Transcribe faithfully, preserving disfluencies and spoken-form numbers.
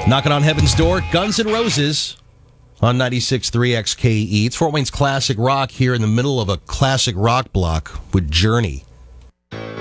Knocking on Heaven's Door, Guns N' Roses on ninety-six point three X K E. It's Fort Wayne's classic rock here in the middle of a classic rock block with Journey.